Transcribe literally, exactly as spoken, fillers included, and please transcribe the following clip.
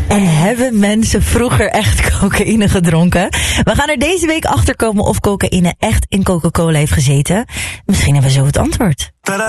En hebben mensen vroeger echt cocaïne gedronken? We gaan er deze week achter komen of cocaïne echt in Coca-Cola heeft gezeten. Misschien hebben we zo het antwoord.